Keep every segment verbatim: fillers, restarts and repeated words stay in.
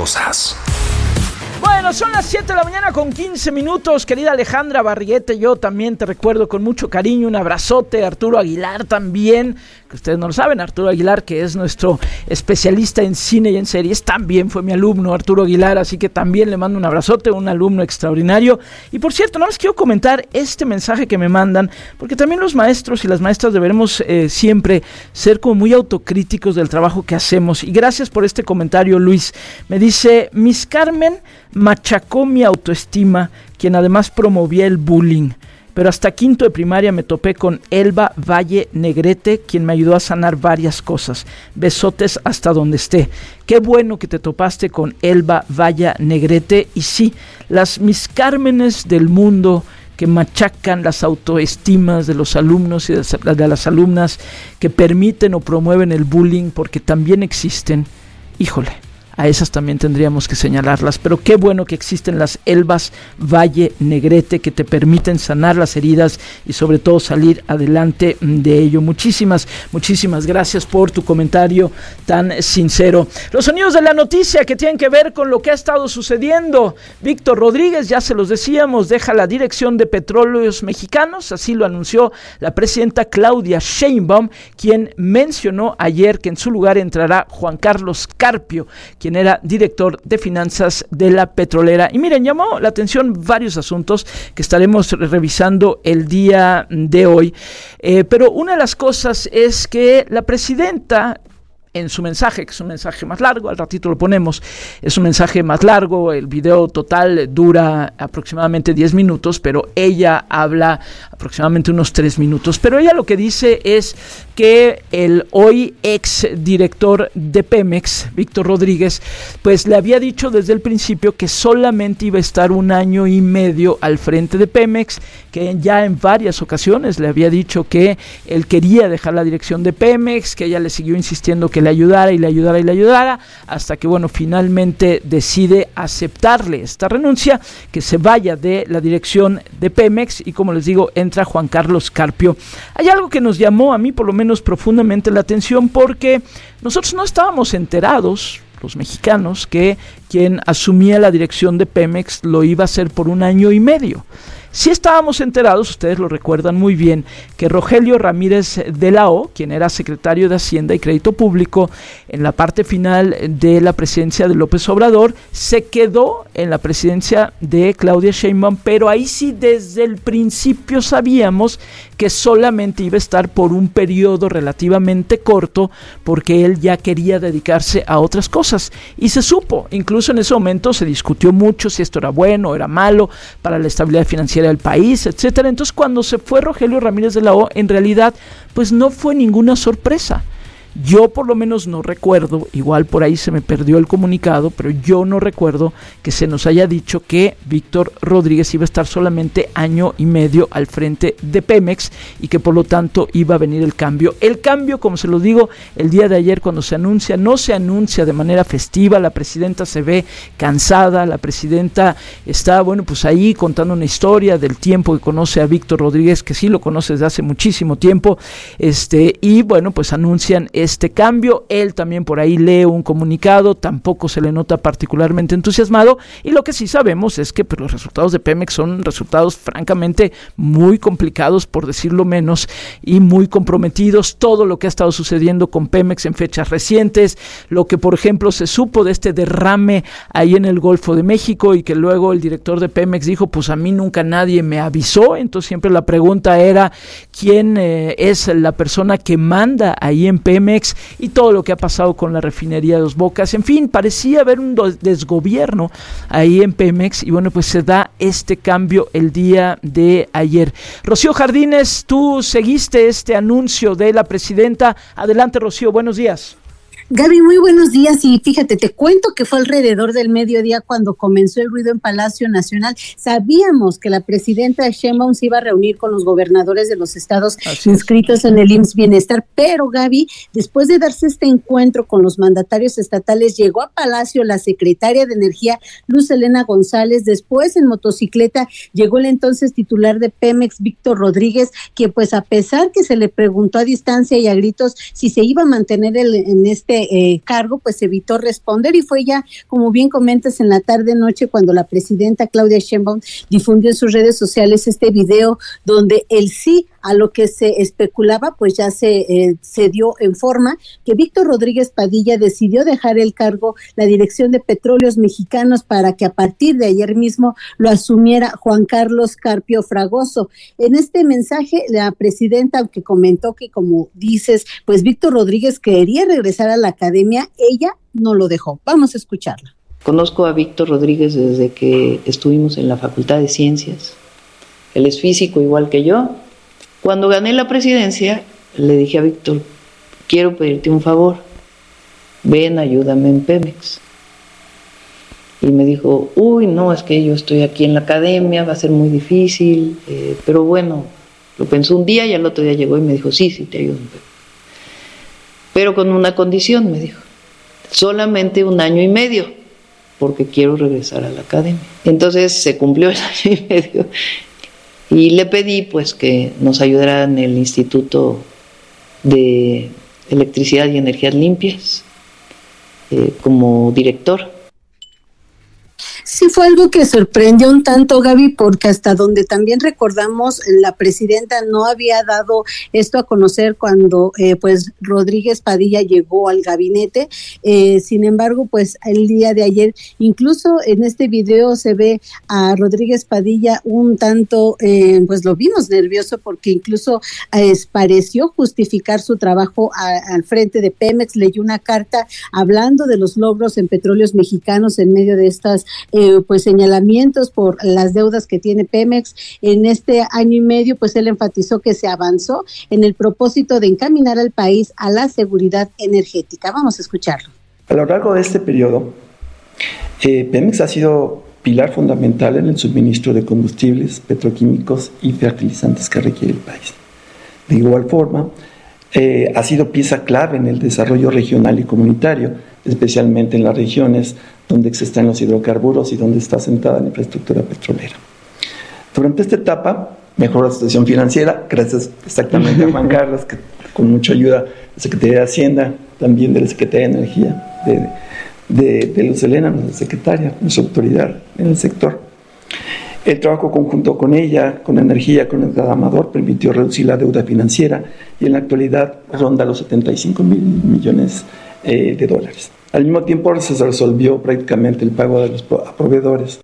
cosas. Bueno, son las siete de la mañana con quince minutos, querida Alejandra Barriguete, yo también te recuerdo con mucho cariño, un abrazote, Arturo Aguilar también, que ustedes no lo saben, Arturo Aguilar, que es nuestro especialista en cine y en series, también fue mi alumno Arturo Aguilar, así que también le mando un abrazote, un alumno extraordinario. Y por cierto, nada más quiero comentar este mensaje que me mandan, porque también los maestros y las maestras deberemos eh, siempre ser como muy autocríticos del trabajo que hacemos, y gracias por este comentario, Luis. Me dice: Miss Carmen machacó mi autoestima, quien además promovía el bullying, pero hasta quinto de primaria me topé con Elba Valle Negrete, quien me ayudó a sanar varias cosas. Besotes hasta donde esté. Qué bueno que te topaste con Elba Valle Negrete, y sí, las Miss Cármenes del mundo que machacan las autoestimas de los alumnos y de, de las alumnas, que permiten o promueven el bullying, porque también existen, híjole, a esas también tendríamos que señalarlas, pero qué bueno que existen las Elbas Valle Negrete, que te permiten sanar las heridas y sobre todo salir adelante de ello. Muchísimas, muchísimas gracias por tu comentario tan sincero. Los sonidos de la noticia que tienen que ver con lo que ha estado sucediendo. Víctor Rodríguez, ya se los decíamos, deja la dirección de Petróleos Mexicanos, así lo anunció la presidenta Claudia Sheinbaum, quien mencionó ayer que en su lugar entrará Juan Carlos Carpio, quien era director de finanzas de la petrolera. Y miren, llamó la atención varios asuntos que estaremos revisando el día de hoy, eh, pero una de las cosas es que la presidenta, en su mensaje, que es un mensaje más largo, al ratito lo ponemos, es un mensaje más largo, el video total dura aproximadamente diez minutos, pero ella habla aproximadamente unos tres minutos, pero ella lo que dice es que el hoy ex director de Pemex, Víctor Rodríguez, pues le había dicho desde el principio que solamente iba a estar un año y medio al frente de Pemex, que ya en varias ocasiones le había dicho que él quería dejar la dirección de Pemex, que ella le siguió insistiendo que le ayudara y le ayudara y le ayudara, hasta que bueno, finalmente decide aceptarle esta renuncia, que se vaya de la dirección de Pemex, y como les digo, entra Juan Carlos Carpio. Hay algo que nos llamó a mí por lo menos profundamente la atención, porque nosotros no estábamos enterados, los mexicanos, que quien asumía la dirección de Pemex lo iba a hacer por un año y medio. Sí estábamos enterados, ustedes lo recuerdan muy bien, que Rogelio Ramírez de la O, quien era secretario de Hacienda y Crédito Público en la parte final de la presidencia de López Obrador, se quedó en la presidencia de Claudia Sheinbaum, pero ahí sí desde el principio sabíamos que solamente iba a estar por un periodo relativamente corto, porque él ya quería dedicarse a otras cosas, y se supo, incluso en ese momento se discutió mucho si esto era bueno o era malo para la estabilidad financiera del país, etcétera. Entonces, cuando se fue Rogelio Ramírez de la O, en realidad pues no fue ninguna sorpresa. Yo por lo menos no recuerdo, igual por ahí se me perdió el comunicado, pero yo no recuerdo que se nos haya dicho que Víctor Rodríguez iba a estar solamente año y medio al frente de Pemex, y que por lo tanto iba a venir el cambio. El cambio, como se lo digo, el día de ayer cuando se anuncia, no se anuncia de manera festiva, la presidenta se ve cansada, la presidenta está, bueno, pues ahí contando una historia del tiempo que conoce a Víctor Rodríguez, que sí lo conoce desde hace muchísimo tiempo, este, y bueno, pues anuncian este cambio. Él también por ahí lee un comunicado, tampoco se le nota particularmente entusiasmado, y lo que sí sabemos es que pues, los resultados de Pemex son resultados francamente muy complicados, por decirlo menos, y muy comprometidos. Todo lo que ha estado sucediendo con Pemex en fechas recientes, lo que por ejemplo se supo de este derrame ahí en el Golfo de México, y que luego el director de Pemex dijo, pues a mí nunca nadie me avisó. Entonces siempre la pregunta era quién eh, es la persona que manda ahí en Pemex, y todo lo que ha pasado con la refinería de Dos Bocas. En fin, parecía haber un desgobierno ahí en Pemex, y bueno, pues se da este cambio el día de ayer. Rocío Jardines, tú seguiste este anuncio de la presidenta. Adelante, Rocío, buenos días. Gaby, muy buenos días, y fíjate, te cuento que fue alrededor del mediodía cuando comenzó el ruido en Palacio Nacional. Sabíamos que la presidenta Sheinbaum se iba a reunir con los gobernadores de los estados inscritos en el I M S S Bienestar, pero Gaby, después de darse este encuentro con los mandatarios estatales, llegó a Palacio la secretaria de Energía, Luz Helena González. Después, en motocicleta, llegó el entonces titular de Pemex, Víctor Rodríguez, que pues a pesar que se le preguntó a distancia y a gritos si se iba a mantener el, en este este eh, cargo, pues evitó responder y fue ya, como bien comentas, en la tarde-noche cuando la presidenta Claudia Sheinbaum difundió en sus redes sociales este video donde el sí a lo que se especulaba, pues ya se, eh, se dio en forma, que Víctor Rodríguez Padilla decidió dejar el cargo, la dirección de Petróleos Mexicanos, para que a partir de ayer mismo lo asumiera Juan Carlos Carpio Fragoso. En este mensaje, la presidenta, aunque comentó que, como dices, pues Víctor Rodríguez quería regresar a la academia, ella no lo dejó. Vamos a escucharla. Conozco a Víctor Rodríguez desde que estuvimos en la Facultad de Ciencias. Él es físico igual que yo. Cuando gané la presidencia, le dije a Víctor, quiero pedirte un favor, ven, ayúdame en Pemex. Y me dijo, uy, no, es que yo estoy aquí en la academia, va a ser muy difícil, eh, pero bueno, lo pensó un día y al otro día llegó y me dijo, sí, sí, te ayudo en Pemex. Pero con una condición, me dijo, solamente un año y medio, porque quiero regresar a la academia. Entonces se cumplió el año y medio. Y le pedí pues que nos ayudara en el Instituto de Electricidad y Energías Limpias eh, como director. Sí, fue algo que sorprendió un tanto, Gaby, porque hasta donde también recordamos, la presidenta no había dado esto a conocer cuando eh, pues Rodríguez Padilla llegó al gabinete. Eh, sin embargo, pues el día de ayer, incluso en este video se ve a Rodríguez Padilla un tanto, eh, pues lo vimos nervioso porque incluso eh, pareció justificar su trabajo a, al frente de Pemex. Leyó una carta hablando de los logros en Petróleos Mexicanos en medio de estas Eh, pues señalamientos por las deudas que tiene Pemex. En este año y medio, pues él enfatizó que se avanzó en el propósito de encaminar al país a la seguridad energética. Vamos a escucharlo. A lo largo de este periodo, eh, Pemex ha sido pilar fundamental en el suministro de combustibles, petroquímicos y fertilizantes que requiere el país. De igual forma, eh, ha sido pieza clave en el desarrollo regional y comunitario, especialmente en las regiones donde están los hidrocarburos y donde está sentada la infraestructura petrolera. Durante esta etapa mejoró la situación financiera, gracias exactamente a Juan Carlos, que con mucha ayuda de la Secretaría de Hacienda, también de la Secretaría de Energía, de, de, de Luz Helena, nuestra secretaria, nuestra autoridad en el sector. El trabajo conjunto con ella, con energía, con el Amador, permitió reducir la deuda financiera y en la actualidad ronda los setenta y cinco mil millones eh, de dólares. Al mismo tiempo se resolvió prácticamente el pago de los proveedores.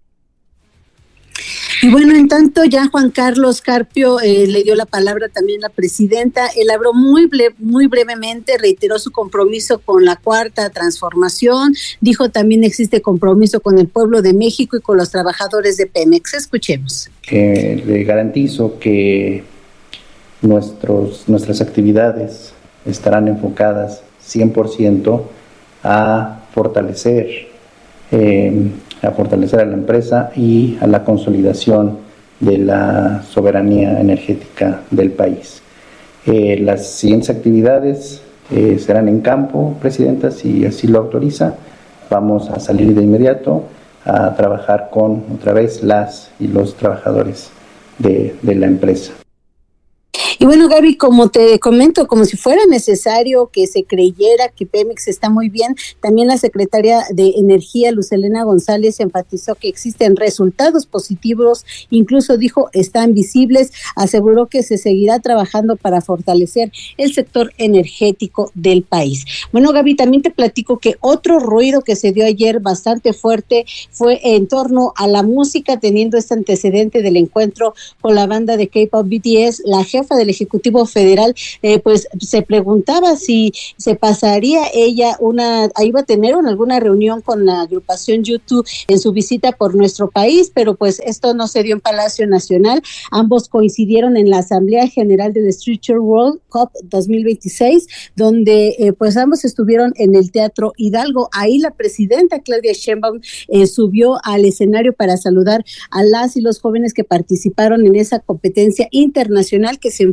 Y bueno, en tanto ya Juan Carlos Carpio eh, le dio la palabra también a la presidenta. Él habló muy, bre- muy brevemente, reiteró su compromiso con la Cuarta Transformación, dijo también existe compromiso con el pueblo de México y con los trabajadores de Pemex. Escuchemos. Eh, le garantizo que nuestros, nuestras actividades estarán enfocadas cien por ciento a fortalecer, eh, a fortalecer a la empresa y a la consolidación de la soberanía energética del país. Eh, las siguientes actividades eh, serán en campo, Presidenta, si así lo autoriza. Vamos a salir de inmediato a trabajar con otra vez las y los trabajadores de, de la empresa. Y bueno, Gaby, como te comento, como si fuera necesario que se creyera que Pemex está muy bien, también la secretaria de Energía, Luz Helena González, enfatizó que existen resultados positivos, incluso dijo están visibles, aseguró que se seguirá trabajando para fortalecer el sector energético del país. Bueno, Gaby, también te platico que otro ruido que se dio ayer bastante fuerte fue en torno a la música, teniendo este antecedente del encuentro con la banda de K-pop B T S. La jefa del Ejecutivo Federal, eh, pues se preguntaba si se pasaría ella una, iba a tener una, alguna reunión con la agrupación YouTube en su visita por nuestro país, pero pues esto no se dio en Palacio Nacional. Ambos coincidieron en la Asamblea General del Streetwear World Cup dos mil veintiséis, donde eh, pues ambos estuvieron en el Teatro Hidalgo. Ahí la presidenta Claudia Sheinbaum eh, subió al escenario para saludar a las y los jóvenes que participaron en esa competencia internacional que se enfrentó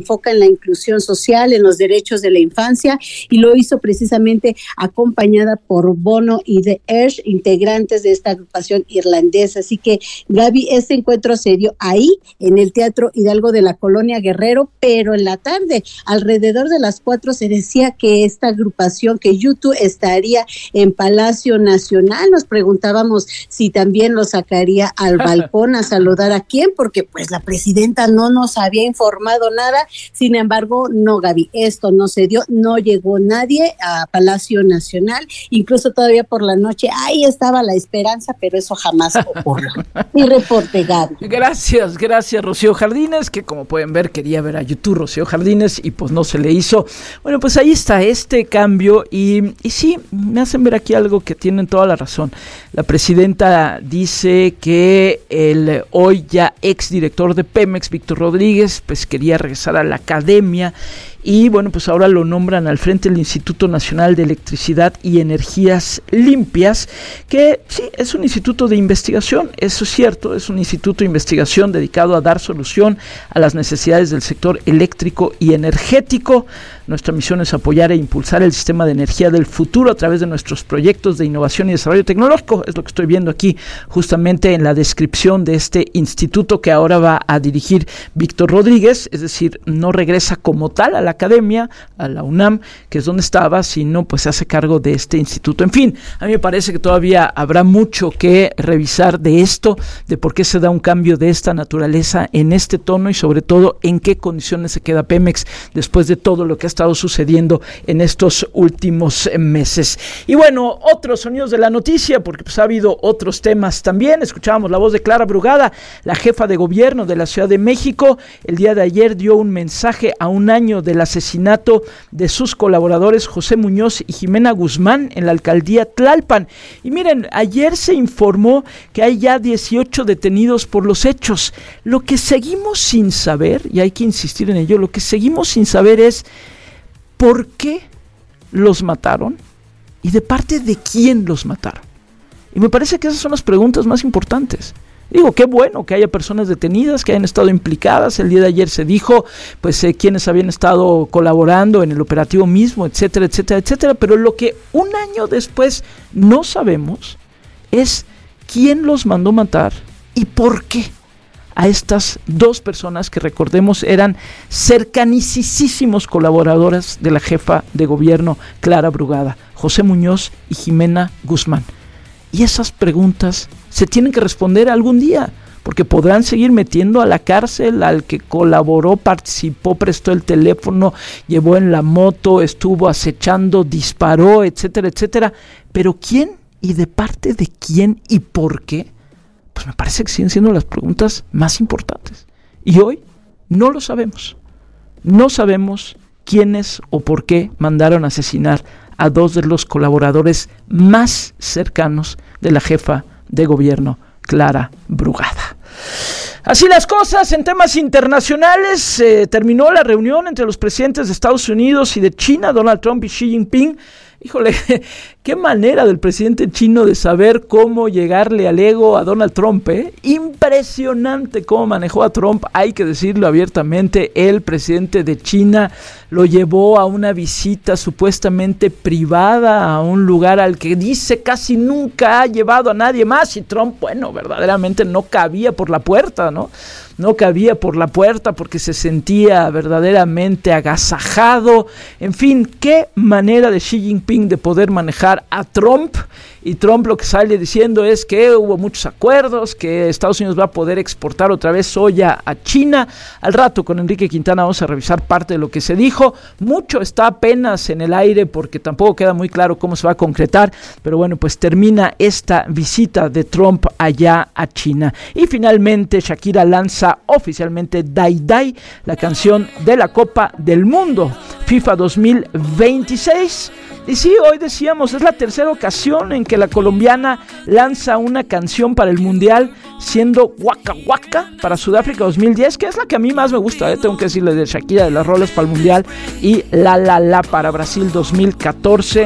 enfoca en la inclusión social, en los derechos de la infancia, y lo hizo precisamente acompañada por Bono y The Edge, integrantes de esta agrupación irlandesa. Así que, Gaby, este encuentro se dio ahí, en el Teatro Hidalgo de la Colonia Guerrero, pero en la tarde, alrededor de las cuatro, se decía que esta agrupación, que U dos, estaría en Palacio Nacional. Nos preguntábamos si también lo sacaría al balcón a saludar a quién, porque pues la presidenta no nos había informado nada. Sin embargo, no, Gaby, esto no se dio, no llegó nadie a Palacio Nacional, incluso todavía por la noche, ahí estaba la esperanza, pero eso jamás ocurrió. Mi reporte, Gaby. Gracias, gracias, Rocío Jardines, que como pueden ver, quería ver a YouTube Rocío Jardines y pues no se le hizo. Bueno, pues ahí está este cambio y, y sí, me hacen ver aquí algo que tienen toda la razón. La presidenta dice que el hoy ya exdirector de Pemex, Víctor Rodríguez, pues quería regresar a la academia y bueno, pues ahora lo nombran al frente del Instituto Nacional de Electricidad y Energías Limpias, que sí, es un instituto de investigación, eso es cierto, es un instituto de investigación dedicado a dar solución a las necesidades del sector eléctrico y energético. Nuestra misión es apoyar e impulsar el sistema de energía del futuro a través de nuestros proyectos de innovación y desarrollo tecnológico. Es lo que estoy viendo aquí justamente en la descripción de este instituto que ahora va a dirigir Víctor Rodríguez, es decir, no regresa como tal a la academia, a la UNAM, que es donde estaba, sino pues se hace cargo de este instituto. En fin, a mí me parece que todavía habrá mucho que revisar de esto, de por qué se da un cambio de esta naturaleza en este tono y sobre todo en qué condiciones se queda Pemex después de todo lo que ha estado sucediendo en estos últimos meses. Y bueno, otros sonidos de la noticia, porque pues ha habido otros temas también. Escuchábamos la voz de Clara Brugada, la jefa de gobierno de la Ciudad de México. El día de ayer dio un mensaje a un año del asesinato de sus colaboradores José Muñoz y Jimena Guzmán en la alcaldía Tlalpan. Y miren, ayer se informó que hay ya dieciocho detenidos por los hechos. Lo que seguimos sin saber, y hay que insistir en ello, lo que seguimos sin saber es ¿por qué los mataron? ¿Y de parte de quién los mataron? Y me parece que esas son las preguntas más importantes. Digo, qué bueno que haya personas detenidas, que hayan estado implicadas. El día de ayer se dijo, pues, eh, quiénes habían estado colaborando en el operativo mismo, etcétera, etcétera, etcétera. Pero lo que un año después no sabemos es quién los mandó matar y por qué a estas dos personas que, recordemos, eran cercanísimos colaboradoras de la jefa de gobierno Clara Brugada, José Muñoz y Jimena Guzmán. Y esas preguntas se tienen que responder algún día, porque podrán seguir metiendo a la cárcel al que colaboró, participó, prestó el teléfono, llevó en la moto, estuvo acechando, disparó, etcétera, etcétera. Pero ¿quién y de parte de quién y por qué? Pues me parece que siguen siendo las preguntas más importantes. Y hoy no lo sabemos. No sabemos quiénes o por qué mandaron a asesinar a dos de los colaboradores más cercanos de la jefa de gobierno, Clara Brugada. Así las cosas en temas internacionales. Eh, terminó la reunión entre los presidentes de Estados Unidos y de China, Donald Trump y Xi Jinping. Híjole, qué manera del presidente chino de saber cómo llegarle al ego a Donald Trump, ¿eh? Impresionante cómo manejó a Trump, hay que decirlo abiertamente. El presidente de China lo llevó a una visita supuestamente privada, a un lugar al que dice casi nunca ha llevado a nadie más, y Trump, bueno, verdaderamente no cabía por la puerta, ¿no? No cabía por la puerta porque se sentía verdaderamente agasajado. En fin, qué manera de Xi Jinping de poder manejar a Trump. Y Trump lo que sale diciendo es que hubo muchos acuerdos, que Estados Unidos va a poder exportar otra vez soya a China. Al rato con Enrique Quintana vamos a revisar parte de lo que se dijo. Mucho está apenas en el aire porque tampoco queda muy claro cómo se va a concretar. Pero bueno, pues termina esta visita de Trump allá a China. Y finalmente Shakira lanza oficialmente Dai Dai, la canción de la Copa del Mundo FIFA dos mil veintiséis. Y sí, hoy decíamos, es la tercera ocasión en que la colombiana lanza una canción para el Mundial, siendo Waka Waka para Sudáfrica dos mil diez, que es la que a mí más me gusta, ¿eh? Tengo que decirle, de Shakira, de las rolas para el Mundial, y La La La para Brasil dos mil catorce.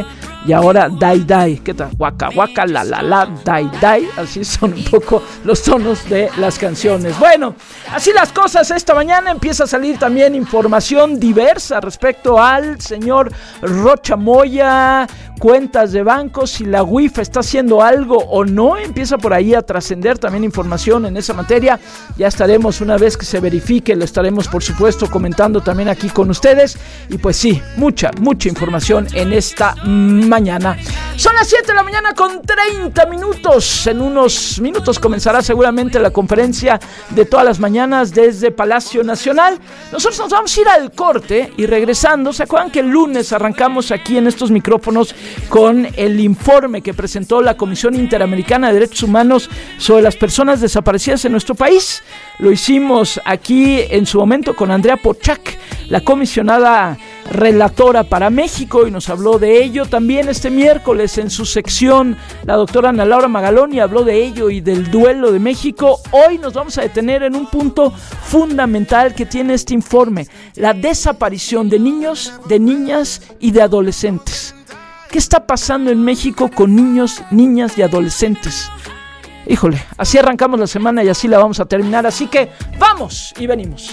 y ahora dai dai. ¿Qué tal? Waka waka la la la dai dai. Así son un poco los tonos de las canciones. Bueno, así las cosas esta mañana. Empieza a salir también información diversa respecto al señor Rocha Moya, cuentas de bancos, si la U I F está haciendo algo o no. Empieza por ahí a trascender también información en esa materia. Ya estaremos, una vez que se verifique, lo estaremos por supuesto comentando también aquí con ustedes. Y pues sí, mucha, mucha información en esta mañana. Son las siete de la mañana con treinta minutos. En unos minutos comenzará seguramente la conferencia de todas las mañanas desde Palacio Nacional. Nosotros nos vamos a ir al corte y regresando, ¿se acuerdan que el lunes arrancamos aquí en estos micrófonos con el informe que presentó la Comisión Interamericana de Derechos Humanos sobre las personas desaparecidas en nuestro país? Lo hicimos aquí en su momento con Andrea Pochac, la comisionada relatora para México, y nos habló de ello. También este miércoles en su sección la doctora Ana Laura Magaloni habló de ello y del duelo de México. Hoy nos vamos a detener en un punto fundamental que tiene este informe: la desaparición de niños, de niñas y de adolescentes. ¿Qué está pasando en México con niños, niñas y adolescentes? Híjole, así arrancamos la semana y así la vamos a terminar, así que vamos y venimos.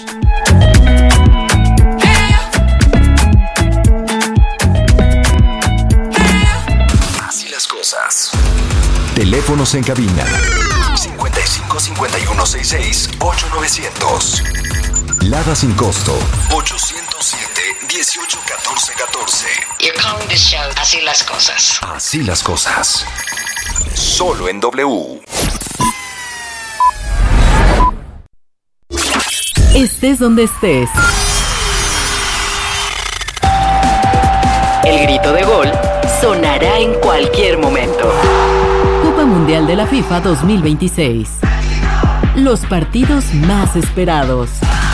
Así las cosas. Teléfonos en cabina cincuenta y cinco cincuenta y uno sesenta y seis ocho novecientos. Lada sin costo ochocientos siete dieciocho catorce catorce. You're calling this show Así las cosas. Así las cosas. Solo en W. Estés donde estés. El grito de gol sonará en cualquier momento. Copa Mundial de la FIFA dos mil veintiséis. Los partidos más esperados.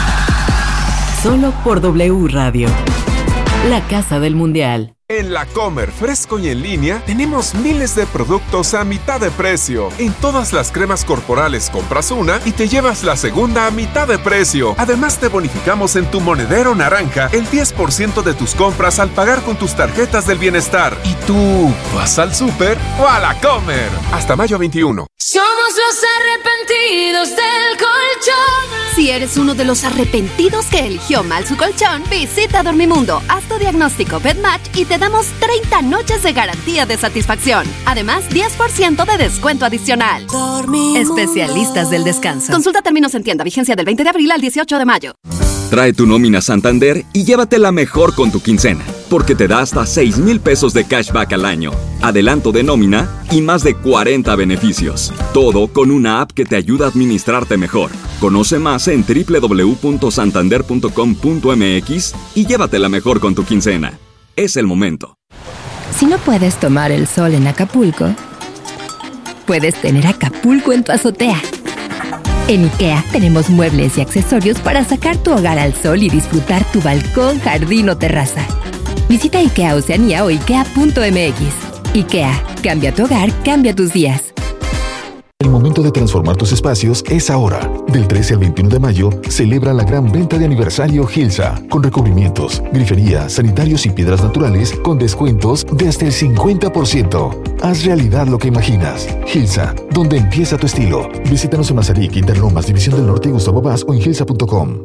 Solo por W Radio. La casa del Mundial. En La Comer, fresco y en línea, tenemos miles de productos a mitad de precio. En todas las cremas corporales compras una y te llevas la segunda a mitad de precio. Además, te bonificamos en tu monedero naranja el diez por ciento de tus compras al pagar con tus tarjetas del bienestar. ¿Y tú vas al súper o a La Comer? Hasta mayo veintiuno. Somos los arrepentidos del colchón. Si eres uno de los arrepentidos que eligió mal su colchón, visita Dormimundo, haz tu diagnóstico BedMatch y te damos treinta noches de garantía de satisfacción. Además, diez por ciento de descuento adicional. Dormimundo. Especialistas del descanso. Consulta términos en tienda. Vigencia del veinte de abril al dieciocho de mayo. Trae tu nómina Santander y llévatela mejor con tu quincena, porque te da hasta seis mil pesos de cashback al año, adelanto de nómina y más de cuarenta beneficios. Todo con una app que te ayuda a administrarte mejor. Conoce más en doble u doble u doble u punto santander punto com punto m x y llévatela mejor con tu quincena. Es el momento. Si no puedes tomar el sol en Acapulco, puedes tener Acapulco en tu azotea. En IKEA tenemos muebles y accesorios para sacar tu hogar al sol y disfrutar tu balcón, jardín o terraza. Visita IKEA Oceanía o ikea punto m x. IKEA, cambia tu hogar, cambia tus días. El momento de transformar tus espacios es ahora. Del trece al veintiuno de mayo, celebra la gran venta de aniversario Gilsa, con recubrimientos, grifería, sanitarios y piedras naturales, con descuentos de hasta el cincuenta por ciento. Haz realidad lo que imaginas. Gilsa, donde empieza tu estilo. Visítanos en Mazarik, Interlomas, División del Norte y Gustavo Vaz o en gilsa punto com.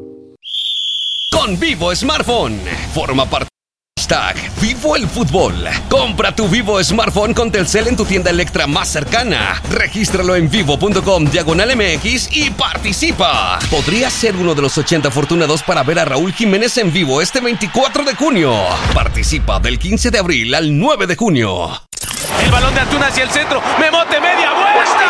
Con Vivo Smartphone, forma parte Hashtag Vivo el Fútbol. Compra tu Vivo Smartphone con Telcel en tu tienda Electra más cercana. Regístralo en vivo punto com diagonal M X y participa. Podrías ser uno de los ochenta afortunados para ver a Raúl Jiménez en vivo este veinticuatro de junio. Participa del quince de abril al nueve de junio. El balón de Antuna hacia el centro. Memote, media vuelta.